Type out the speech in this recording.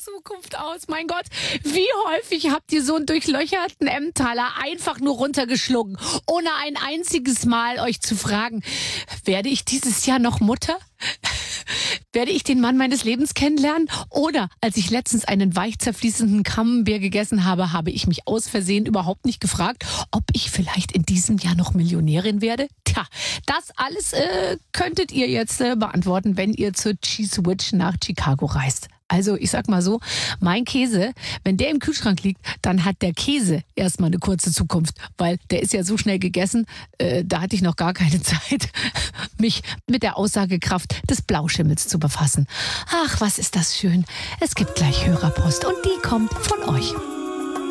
Zukunft aus? Mein Gott, wie häufig habt ihr so einen durchlöcherten Emmentaler einfach nur runtergeschlungen, ohne ein einziges Mal euch zu fragen, werde ich dieses Jahr noch Mutter? Werde ich den Mann meines Lebens kennenlernen? Oder als ich letztens einen weich zerfließenden Camembert gegessen habe, habe ich mich aus Versehen überhaupt nicht gefragt, ob ich vielleicht in diesem Jahr noch Millionärin werde? Tja, das alles könntet ihr jetzt beantworten, wenn ihr zur Cheese Witch nach Chicago reist. Also ich sag mal so, mein Käse, wenn der im Kühlschrank liegt, dann hat der Käse erstmal eine kurze Zukunft, weil der ist ja so schnell gegessen, da hatte ich noch gar keine Zeit, mich mit der Aussagekraft des Blauschimmels zu befassen. Ach, was ist das schön. Es gibt gleich Hörerpost und die kommt von euch.